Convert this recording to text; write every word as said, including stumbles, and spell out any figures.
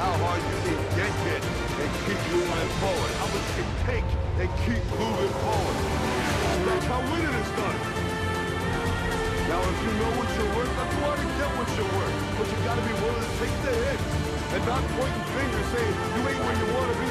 how hard you can get hit and keep moving forward. How much you can take and keep moving forward. That's how winning is done. Now, if you know what you're worth, let's go out and get what you're worth. But you gotta be willing to take the hit and not pointing fingers saying you ain't where you want to be.